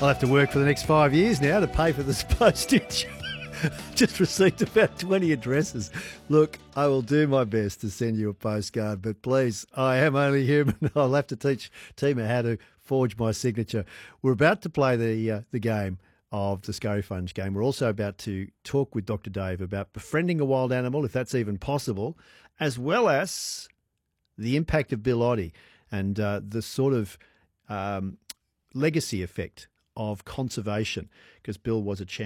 I'll have to work for the next 5 years now to pay for this postage. Just received about 20 addresses. Look, I will do my best to send you a postcard, but please, I am only human. I'll have to teach Tima how to forge my signature. We're about to play the game of the Scurryfunge game. We're also about to talk with Dr. Dave about befriending a wild animal, if that's even possible, as well as the impact of Bill Oddie and the sort of legacy effect of conservation, because Bill was a champion